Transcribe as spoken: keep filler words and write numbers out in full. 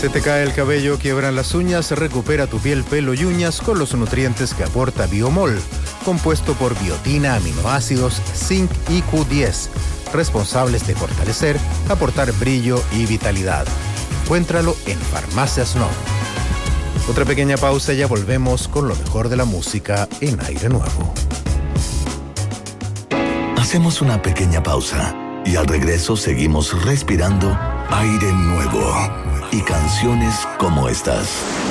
Se te cae el cabello, quiebran las uñas, recupera tu piel, pelo y uñas con los nutrientes que aporta Biomol, compuesto por biotina, aminoácidos, zinc y Q diez, responsables de fortalecer, aportar brillo y vitalidad. Encuéntralo en Farmacias No. Otra pequeña pausa y ya volvemos con lo mejor de la música en Aire Nuevo. Hacemos una pequeña pausa y al regreso seguimos respirando aire nuevo y canciones como estas.